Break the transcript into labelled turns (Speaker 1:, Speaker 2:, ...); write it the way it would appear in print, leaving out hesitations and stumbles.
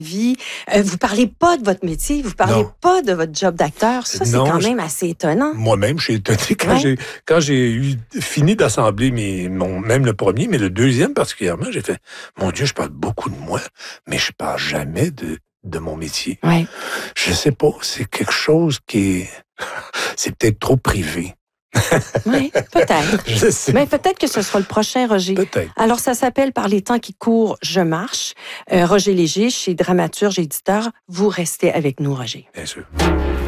Speaker 1: vie. Vous parlez pas de votre métier, vous parlez pas de votre job d'acteur. Ça, c'est quand même assez étonnant.
Speaker 2: Moi-même, je suis étonné quand j'ai fini d'assembler même le premier, mais le deuxième particulièrement, j'ai fait, mon Dieu, je parle beaucoup de moi, mais je parle jamais de mon métier.
Speaker 1: Ouais.
Speaker 2: Je sais pas, c'est quelque chose c'est peut-être trop privé.
Speaker 1: Oui, peut-être.
Speaker 2: Je sais.
Speaker 1: Mais peut-être que ce sera le prochain, Roger.
Speaker 2: Peut-être.
Speaker 1: Alors, ça s'appelle Par les temps qui courent, je marche. Roger Léger, chez Dramaturge Éditeur. Vous restez avec nous, Roger.
Speaker 2: Bien sûr.